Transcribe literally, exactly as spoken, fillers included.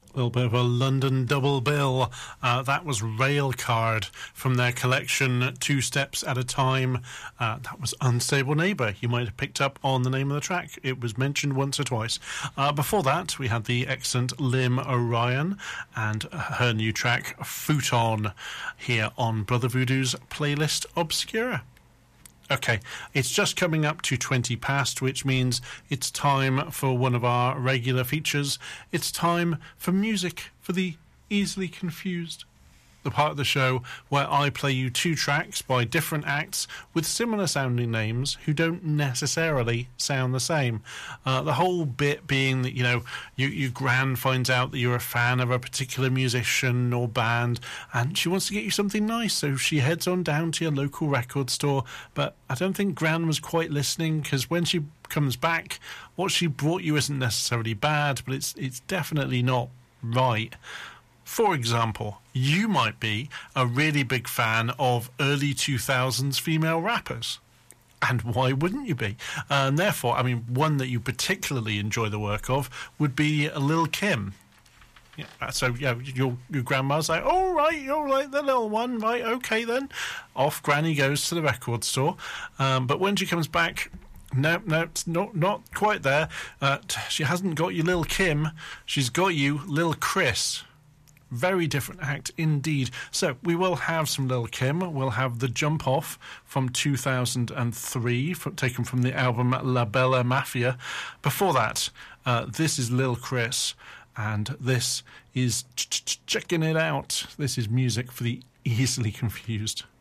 A little bit of a London double bill. Uh, that was Railcard from their collection Two Steps at a Time. Uh, that was Unstable Neighbour. You might have picked up on the name of the track. It was mentioned once or twice. Uh, before that, we had the excellent Lim Orion and her new track Futon here on Brother Voodoo's playlist Obscura. Okay, it's just coming up to twenty past, which means it's time for one of our regular features. It's time for music for the easily confused. The part of the show where I play you two tracks by different acts with similar sounding names who don't necessarily sound the same. Uh, the whole bit being that, you know, you, your gran finds out that you're a fan of a particular musician or band and she wants to get you something nice, so she heads on down to your local record store. But I don't think Gran was quite listening, because when she comes back, what she brought you isn't necessarily bad, but it's it's definitely not right. For example, you might be a really big fan of early two thousands female rappers. And why wouldn't you be? And therefore, I mean, one that you particularly enjoy the work of would be Lil' Kim. Yeah, so yeah, your your grandma's like, all right, you're like the little one, right? Okay, then. Off Granny goes to the record store. Um, but when she comes back, no, no, it's not not quite there. Uh, she hasn't got you Lil' Kim. She's got you Lil' Chris. Very different act indeed. So we will have some Lil' Kim. We'll have The Jump Off from two thousand three, from, taken from the album La Bella Mafia. Before that, uh, this is Lil' Chris, and this is Checking It Out. This is music for the easily confused.